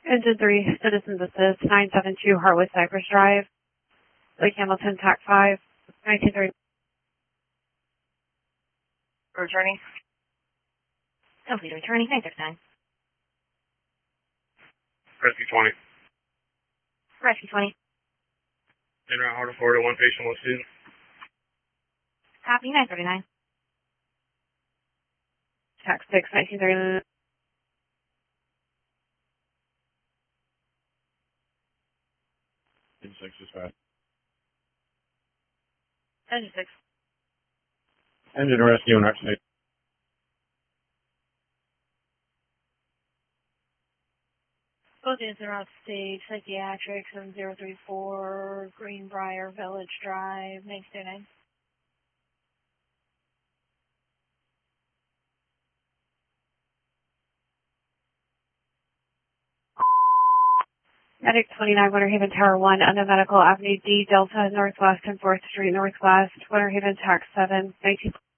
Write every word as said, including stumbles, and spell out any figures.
Engine three, Citizens Assist, nine seven two Hartwood Cypress Drive, Lake Hamilton, T A C five, nineteen thirty. Returning. Complete returning, nine six nine. Rescue twenty. Rescue twenty. En route, Heart of Florida, one patient, one student. Copy, nine thirty-nine. T A C six, nineteen thirty. Engine six, dispatch. Engine six. Engine rescue and oxygen. Both units are off stage, psychiatric, seven zero three four, Greenbrier Village Drive, nineteen thirty-nine. Medic twenty-nine, Winter Haven Tower one, under Medical Avenue D, Delta, Northwest and fourth Street, Northwest, Winter Haven, T A C seven, nineteen